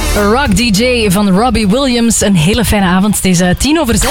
Rock DJ van Robbie Williams. Een hele fijne avond. Het is 6:10.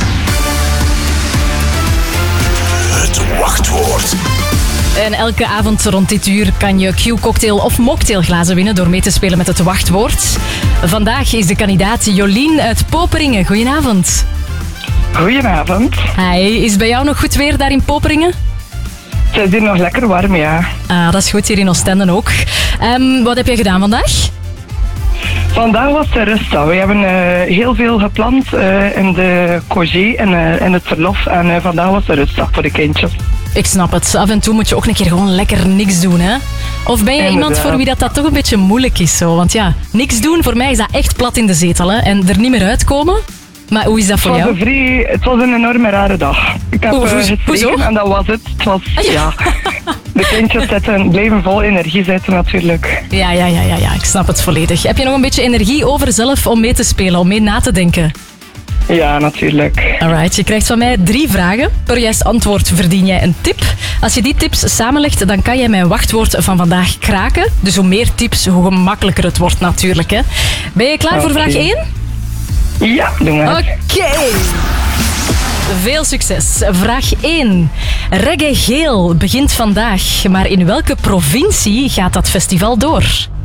Het wachtwoord. En elke avond rond dit uur kan je Q-cocktail of mocktailglazen winnen door mee te spelen met het wachtwoord. Vandaag is de kandidaat Jolien uit Poperingen. Goedenavond. Goedenavond. Hi, is bij jou nog goed weer daar in Poperingen? Het is hier nog lekker warm, ja. Ah, dat is goed, hier in Oostende ook. Wat heb jij gedaan vandaag? Vandaag was de rustdag. We hebben heel veel gepland in de congé en het verlof. En vandaag was de rustdag voor de kindjes. Ik snap het. Af en toe moet je ook een keer gewoon lekker niks doen, hè? Of ben jij iemand voor wie dat toch een beetje moeilijk is? Zo? Want ja, niks doen, voor mij is dat echt plat in de zetel, hè? En er niet meer uitkomen. Maar hoe is dat voor jou? Het was een enorme rare dag. Ik heb gestreken en dat was het. Het was, ja. De kindjes bleven vol energie zitten natuurlijk. Ja, ik snap het volledig. Heb je nog een beetje energie over zelf om mee te spelen, om mee na te denken? Ja, natuurlijk. Alright, je krijgt van mij 3 vragen. Per juist antwoord verdien jij een tip. Als je die tips samenlegt, dan kan jij mijn wachtwoord van vandaag kraken. Dus hoe meer tips, hoe gemakkelijker het wordt natuurlijk. Hè. Ben je klaar voor vraag 1? Ja, doe maar. Oké. Veel succes. Vraag 1. Reggae Geel begint vandaag, maar in welke provincie gaat dat festival door?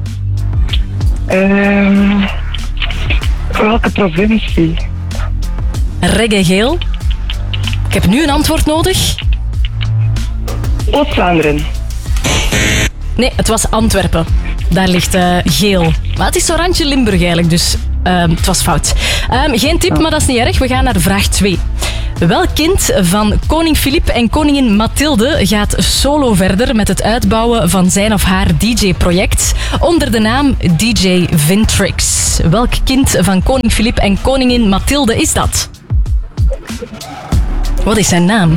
Welke provincie? Reggae Geel. Ik heb nu een antwoord nodig. Oost-Vlaanderen. Nee, het was Antwerpen. Daar ligt geel. Maar het is zo'n randje Limburg eigenlijk, dus het was fout. Geen tip, maar dat is niet erg. We gaan naar vraag 2. Welk kind van koning Filip en koningin Mathilde gaat solo verder met het uitbouwen van zijn of haar DJ-project onder de naam DJ Vintrix? Welk kind van koning Filip en koningin Mathilde is dat? Wat is zijn naam?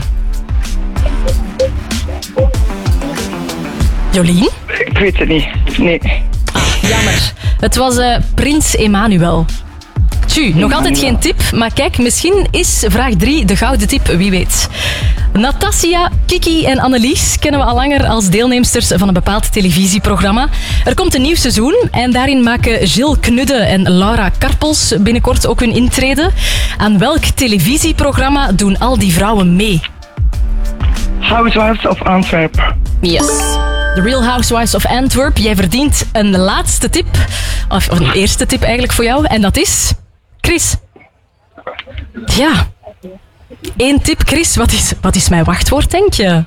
Jolien? Ik weet het niet. Nee. Ah, jammer. Het was Prins Emmanuel. Nog altijd geen tip, maar kijk, misschien is vraag 3 de gouden tip, wie weet. Natasja, Kiki en Annelies kennen we al langer als deelnemsters van een bepaald televisieprogramma. Er komt een nieuw seizoen en daarin maken Gilles Knudde en Laura Karpels binnenkort ook hun intrede. Aan welk televisieprogramma doen al die vrouwen mee? Housewives of Antwerp. Yes. The Real Housewives of Antwerp. Jij verdient een laatste tip, of een eerste tip eigenlijk voor jou, en dat is... Chris. Ja. 1 tip, Chris. Wat is mijn wachtwoord, denk je?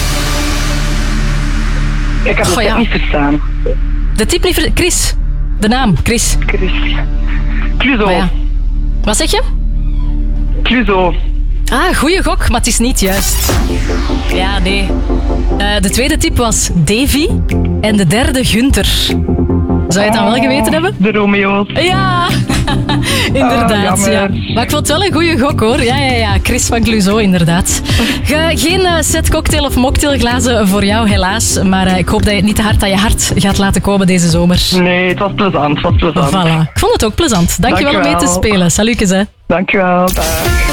Ik heb het niet verstaan. De tip niet verstaan. Chris. De naam, Chris. Cluzo. Ja. Wat zeg je? Cluzo. Ah, goeie gok, maar het is niet juist. Ja, nee. De tweede tip was Davy en de derde Gunther. Zou je het dan wel geweten hebben? De Romeo's. Ja, inderdaad. Ja. Maar ik vond het wel een goede gok, hoor. Ja. Chris van Clouseau, inderdaad. Geen set cocktail of mocktailglazen voor jou, helaas. Maar ik hoop dat je het niet te hard aan je hart gaat laten komen deze zomer. Nee, het was plezant. Voilà. Ik vond het ook plezant. Dankjewel om mee te spelen. Salutjes, hè. Dankjewel. Bye.